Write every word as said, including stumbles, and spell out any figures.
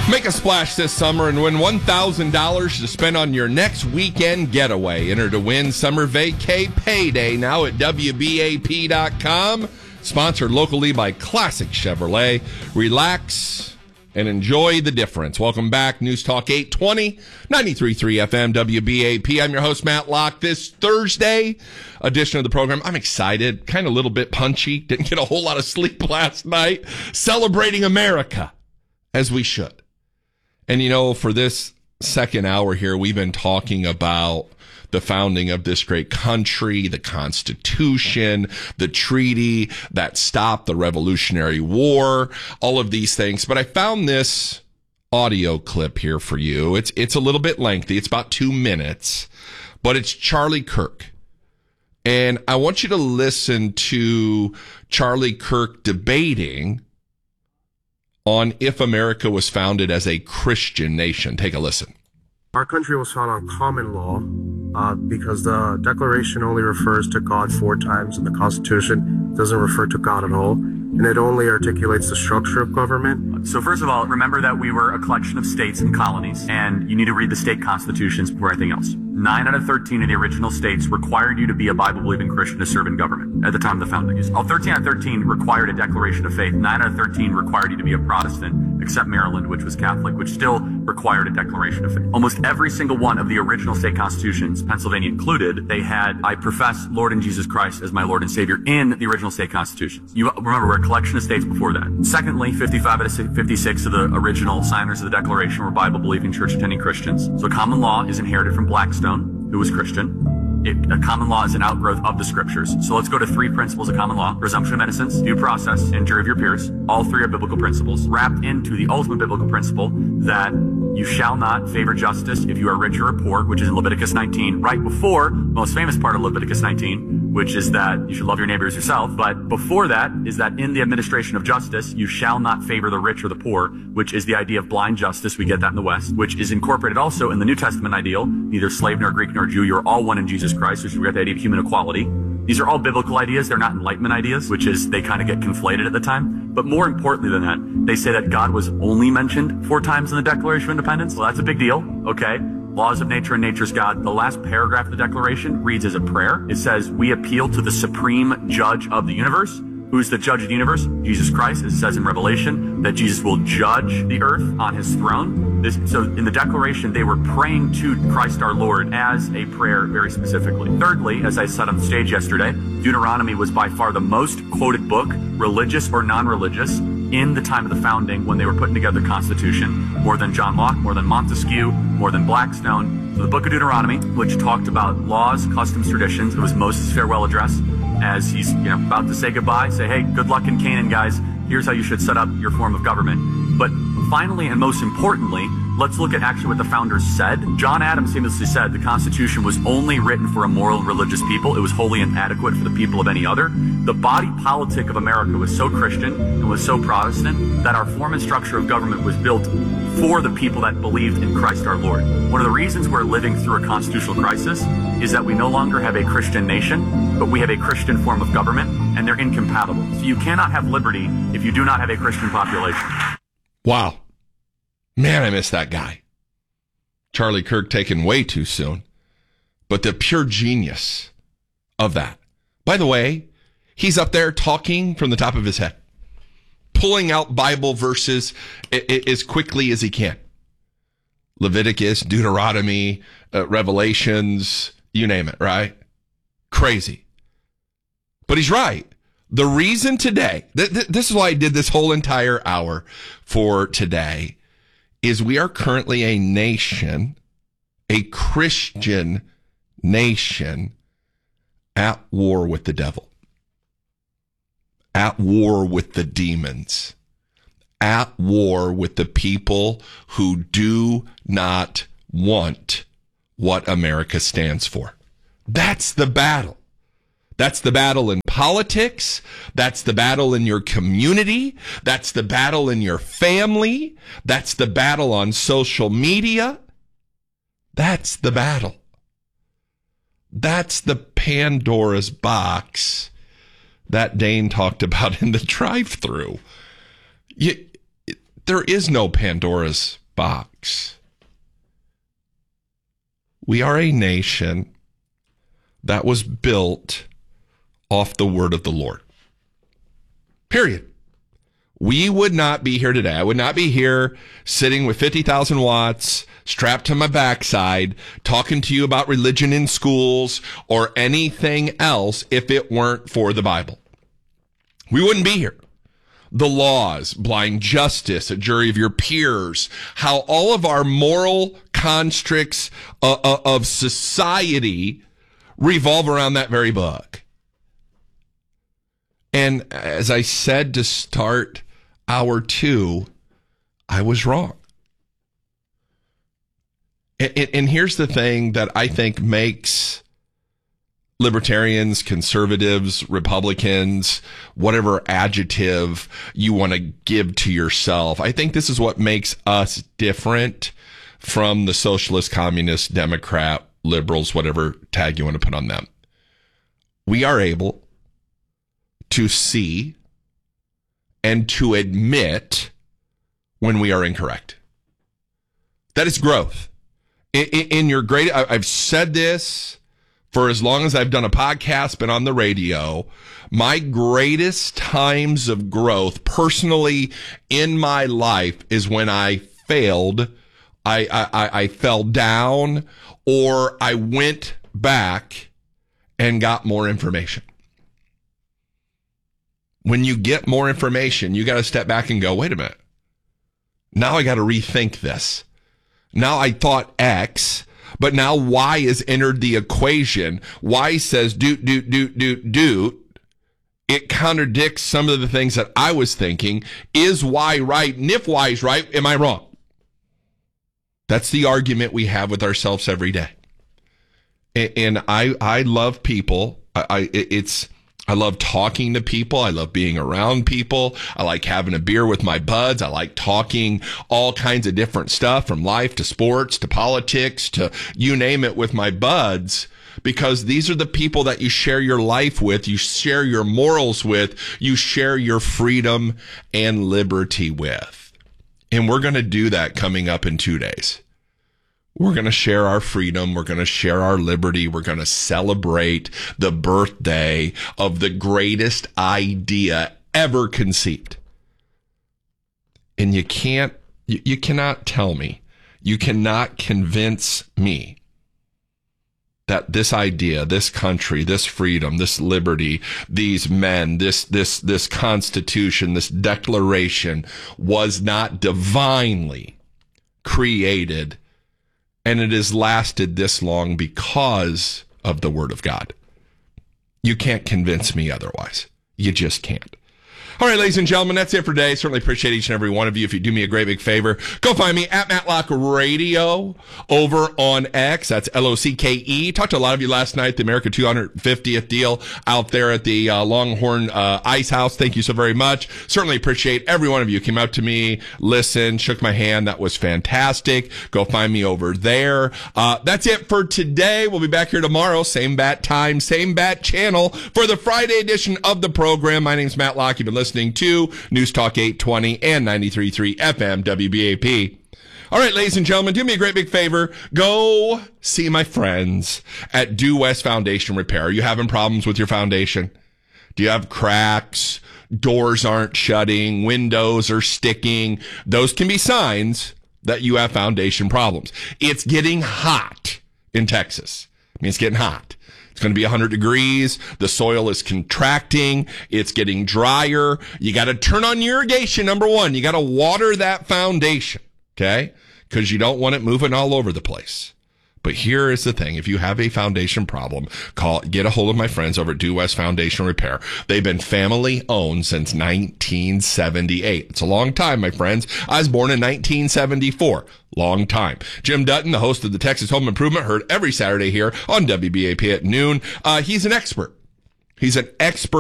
Make a splash this summer and win one thousand dollars to spend on your next weekend getaway. Enter to win Summer Vacay Payday now at W B A P dot com. Sponsored locally by Classic Chevrolet. Relax and enjoy the difference. Welcome back. News Talk eight twenty, ninety-three point three F M, W B A P. I'm your host, Matt Locke. This Thursday edition of the program, I'm excited, kind of a little bit punchy. Didn't get a whole lot of sleep last night. Celebrating America, as we should. And, you know, for this second hour here, we've been talking about the founding of this great country, the Constitution, the treaty that stopped the Revolutionary War, all of these things. But I found this audio clip here for you. It's it's a little bit lengthy. It's about two minutes, but it's Charlie Kirk. And I want you to listen to Charlie Kirk debating on if America was founded as a Christian nation. Take a listen. Our country was founded on common law uh, because the Declaration only refers to God four times and the Constitution doesn't refer to God at all. And it only articulates the structure of government. So first of all, remember that we were a collection of states and colonies, and you need to read the state constitutions before anything else. Nine out of thirteen of the original states required you to be a Bible-believing Christian to serve in government at the time of the founding. All thirteen out of thirteen required a declaration of faith. Nine out of thirteen required you to be a Protestant, except Maryland, which was Catholic, which still required a declaration of faith. Almost every single one of the original state constitutions, Pennsylvania included, they had, I profess Lord and Jesus Christ as my Lord and Savior in the original state constitutions. You remember, we're a collection of states before that. Secondly, fifty-five out of fifty-six of the original signers of the Declaration were Bible-believing, church-attending Christians. So common law is inherited from Blackstone, who was Christian. It, a common law is an outgrowth of the scriptures. So let's go to three principles of common law: presumption of innocence, due process, and jury of your peers. All three are biblical principles, wrapped into the ultimate biblical principle that you shall not favor justice if you are rich or poor, which is in Leviticus nineteen, right before the most famous part of Leviticus nineteen, which is that you should love your neighbor as yourself. But before that is that in the administration of justice, you shall not favor the rich or the poor, which is the idea of blind justice. We get that in the West, which is incorporated also in the New Testament ideal: neither slave nor Greek nor Jew, you're all one in Jesus Christ, which we get the idea of human equality. These are all biblical ideas. They're not Enlightenment ideas, which is they kind of get conflated at the time. But more importantly than that, they say that God was only mentioned four times in the Declaration of Independence. Well, that's a big deal. Okay. Laws of nature and nature's God. The last paragraph of the Declaration reads as a prayer. It says, we appeal to the supreme judge of the universe. Who's the judge of the universe? Jesus Christ. It says in Revelation that Jesus will judge the earth on his throne. This, so in the Declaration, they were praying to Christ our Lord as a prayer very specifically. Thirdly, as I said on the stage yesterday, Deuteronomy was by far the most quoted book, religious or non-religious, in the time of the founding when they were putting together the Constitution. More than John Locke, more than Montesquieu, more than Blackstone. So the book of Deuteronomy, which talked about laws, customs, traditions, it was Moses' farewell address as he's, you know, about to say goodbye, say, hey, good luck in Canaan, guys. Here's how you should set up your form of government. But finally, and most importantly, let's look at actually what the founders said. John Adams famously said the Constitution was only written for a moral and religious people. It was wholly inadequate for the people of any other. The body politic of America was so Christian and was so Protestant that our form and structure of government was built for the people that believed in Christ our Lord. One of the reasons we're living through a constitutional crisis is that we no longer have a Christian nation, but we have a Christian form of government, and they're incompatible. So you cannot have liberty if you do not have a Christian population. Wow. Man, I miss that guy. Charlie Kirk taken way too soon. But the pure genius of that. By the way, he's up there talking from the top of his head, pulling out Bible verses as quickly as he can. Leviticus, Deuteronomy, uh, Revelations, you name it, right? Crazy. But he's right. The reason today, th- th- this is why I did this whole entire hour for today, is we are currently a nation, a Christian nation, at war with the devil, at war with the demons, at war with the people who do not want what America stands for. That's the battle. That's the battle in politics. That's the battle in your community. That's the battle in your family. That's the battle on social media. That's the battle. That's the Pandora's box that Dane talked about in the drive-thru. You, There is no Pandora's box. We are a nation that was built off the word of the Lord. Period. We would not be here today. I would not be here sitting with fifty thousand watts strapped to my backside talking to you about religion in schools or anything else if it weren't for the Bible. We wouldn't be here. The laws, blind justice, a jury of your peers, how all of our moral constructs uh, uh, of society revolve around that very book. And as I said to start hour two, I was wrong. And, and, and here's the thing that I think makes libertarians, conservatives, Republicans, whatever adjective you want to give to yourself. I think this is what makes us different from the socialist, communist, Democrat, liberals, whatever tag you want to put on them. We are able to see and to admit when we are incorrect. That is growth. In, in, in your great, I've said this for as long as I've done a podcast, been on the radio. My greatest times of growth personally in my life is when I failed, I, I, I fell down, or I went back and got more information. When you get more information, you got to step back and go, wait a minute. Now I got to rethink this. Now I thought X, but now Y has entered the equation. Y says doot, doot, doot, doot, doot. It contradicts some of the things that I was thinking. Is Y right? And if Y is right, am I wrong? That's the argument we have with ourselves every day. And I, I love people. I, I it's, I love talking to people. I love being around people. I like having a beer with my buds. I like talking all kinds of different stuff, from life to sports to politics to you name it, with my buds, because these are the people that you share your life with, you share your morals with, you share your freedom and liberty with. And we're going to do that coming up in two days. We're going to share our freedom. We're going to share our liberty. We're going to celebrate the birthday of the greatest idea ever conceived. And you can't, you, you cannot tell me, you cannot convince me that this idea, this country, this freedom, this liberty, these men, this, this, this Constitution, this Declaration was not divinely created, and it has lasted this long because of the Word of God. You can't convince me otherwise. You just can't. All right, ladies and gentlemen, that's it for today. Certainly appreciate each and every one of you. If you do me a great big favor, go find me at Matlock Radio over on X. That's L O C K E. Talked to a lot of you last night, the America two hundred fiftieth deal out there at the uh, Longhorn uh, Ice House. Thank you so very much. Certainly appreciate every one of you. Came out to me, listened, shook my hand. That was fantastic. Go find me over there. Uh, that's it for today. We'll be back here tomorrow. Same bat time, same bat channel for the Friday edition of the program. My name's Matt Locke. You've been listening to News Talk eight twenty and ninety-three point three F M W B A P. All right, ladies and gentlemen, do me a great big favor. Go see my friends at Due West Foundation Repair. Are you having problems with your foundation? Do you have cracks? Doors aren't shutting? Windows are sticking? Those can be signs that you have foundation problems. It's getting hot in Texas. I mean, it's getting hot. It's going to be one hundred degrees. The soil is contracting. It's getting drier. You got to turn on irrigation, number one. You got to water that foundation, okay? Because you don't want it moving all over the place. But here is the thing. If you have a foundation problem, call, get a hold of my friends over at Due West Foundation Repair. They've been family owned since nineteen seventy-eight. It's a long time, my friends. I was born in nineteen seventy-four. Long time. Jim Dutton, the host of the Texas Home Improvement, heard every Saturday here on W B A P at noon. Uh, he's an expert. He's an expert.